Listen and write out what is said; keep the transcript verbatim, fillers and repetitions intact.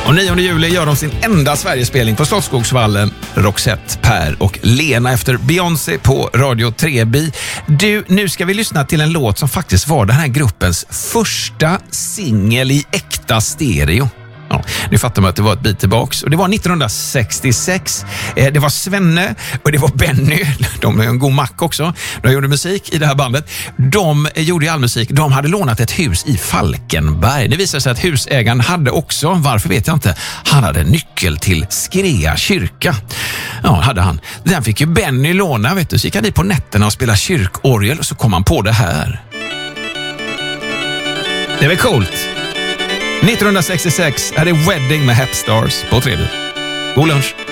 Och nionde juli gör de sin enda Sverigespelning på Slottsskogsvallen. Roxette, Per och Lena efter Beyoncé på Radio tre B. Du, nu ska vi lyssna till en låt som faktiskt var den här gruppens första singel i äkta stereo. Ja, nu fattar man att det var ett bit tillbaks. Och det var nittonhundrasextiosex. Eh, det var Svenne och det var Benny. De är en god mack också. De gjorde musik i det här bandet. De gjorde all musik. De hade lånat ett hus i Falkenberg. Det visade sig att husägaren hade också, varför vet jag inte, han hade nyckel till Skrea kyrka. Ja, hade han. Den fick ju Benny låna, vet du. Så gick han dit på nätterna och spelade kyrkorgel och så kom han på det här. Det är väl coolt? nittonhundrasextiosex är det Wedding med Hepstars på tre B. God lunch.